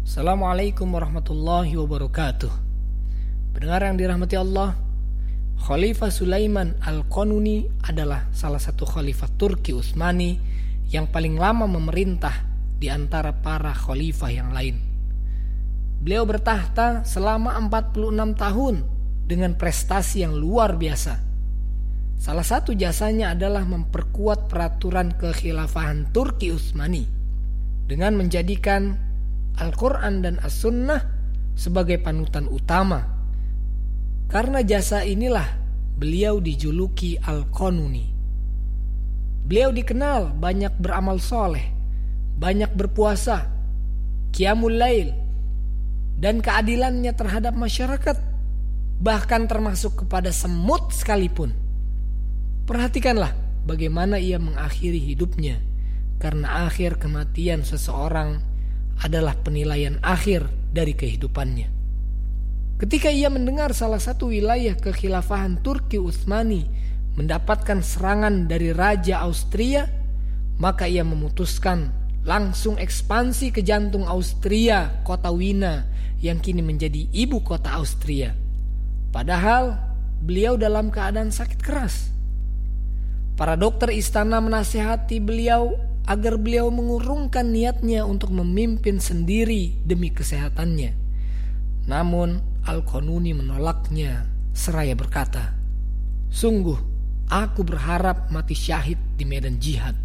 Assalamualaikum warahmatullahi wabarakatuh. Pendengar yang dirahmati Allah, Khalifah Sulaiman Al-Qanuni adalah salah satu khalifah Turki Utsmani yang paling lama memerintah di antara para khalifah yang lain. Beliau bertahta selama 46 tahun dengan prestasi yang luar biasa. Salah satu jasanya adalah memperkuat peraturan kekhilafahan Turki Utsmani dengan menjadikan Al-Quran dan As-Sunnah sebagai panutan utama. Karena jasa inilah beliau dijuluki Al-Qanuni. Beliau dikenal banyak beramal soleh, banyak berpuasa, qiyamul lail, dan keadilannya terhadap masyarakat, bahkan termasuk kepada semut sekalipun. Perhatikanlah bagaimana ia mengakhiri hidupnya, karena akhir kematian seseorang adalah penilaian akhir dari kehidupannya. Ketika ia mendengar salah satu wilayah kekhilafahan Turki Utsmani mendapatkan serangan dari Raja Austria, maka ia memutuskan langsung ekspansi ke jantung Austria, kota Wina yang kini menjadi ibu kota Austria. Padahal beliau dalam keadaan sakit keras. Para dokter istana menasihati beliau agar beliau mengurungkan niatnya untuk memimpin sendiri demi kesehatannya. Namun Al-Qanuni menolaknya seraya berkata, "Sungguh aku berharap mati syahid di medan jihad."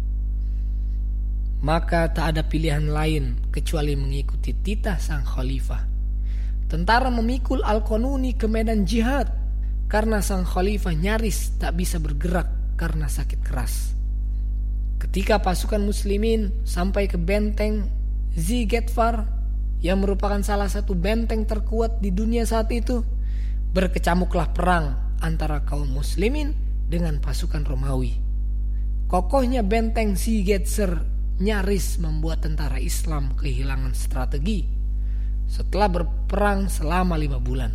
Maka tak ada pilihan lain kecuali mengikuti titah sang khalifah. Tentara memikul Al-Qanuni ke medan jihad karena sang khalifah nyaris tak bisa bergerak karena sakit keras. Ketika pasukan muslimin sampai ke benteng Zigetvar yang merupakan salah satu benteng terkuat di dunia saat itu, berkecamuklah perang antara kaum muslimin dengan pasukan Romawi. Kokohnya benteng Zigetzer nyaris membuat tentara Islam kehilangan strategi setelah berperang selama 5 bulan.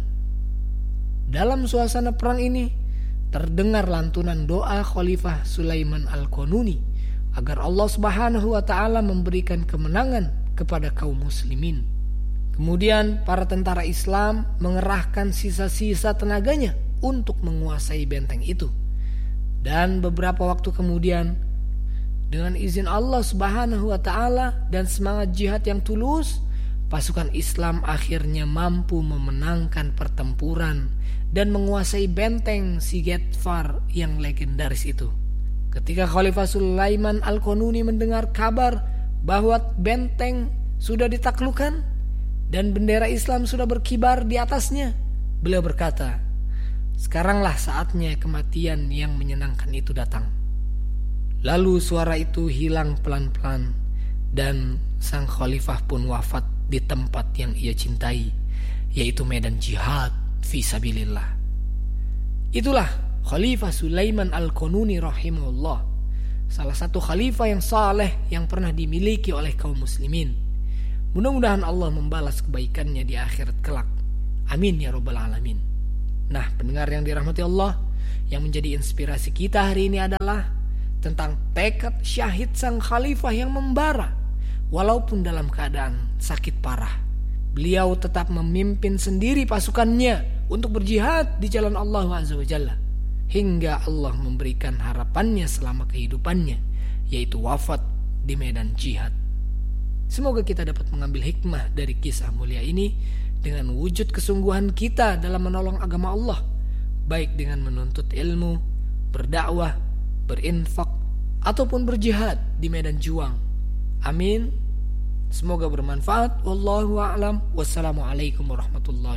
Dalam suasana perang ini terdengar lantunan doa Khalifah Sulaiman Al-Qanuni agar Allah Subhanahu wa taala memberikan kemenangan kepada kaum muslimin. Kemudian para tentara Islam mengerahkan sisa-sisa tenaganya untuk menguasai benteng itu. Dan beberapa waktu kemudian, dengan izin Allah Subhanahu wa taala dan semangat jihad yang tulus, pasukan Islam akhirnya mampu memenangkan pertempuran dan menguasai benteng Zigetvar yang legendaris itu. Ketika Khalifah Sulaiman Al-Qanuni mendengar kabar bahwa benteng sudah ditaklukkan dan bendera Islam sudah berkibar di atasnya, beliau berkata, "Sekaranglah saatnya kematian yang menyenangkan itu datang." Lalu suara itu hilang pelan-pelan dan sang khalifah pun wafat di tempat yang ia cintai, yaitu medan jihad fisabilillah. Itulah Khalifah Sulaiman Al-Qanuni rahimahullah, salah satu khalifah yang saleh yang pernah dimiliki oleh kaum muslimin. Mudah-mudahan Allah membalas kebaikannya di akhirat kelak. Amin ya rabbal alamin. Nah, pendengar yang dirahmati Allah, yang menjadi inspirasi kita hari ini adalah tentang tekad syahid sang khalifah yang membara walaupun dalam keadaan sakit parah. Beliau tetap memimpin sendiri pasukannya untuk berjihad di jalan Allah Azza wa Jalla, hingga Allah memberikan harapannya selama kehidupannya, yaitu wafat di medan jihad. Semoga kita dapat mengambil hikmah dari kisah mulia ini dengan wujud kesungguhan kita dalam menolong agama Allah, baik dengan menuntut ilmu, berdakwah, berinfak, ataupun berjihad di medan juang. Amin. Semoga bermanfaat. Wallahu a'lam. Wassalamualaikum warahmatullahi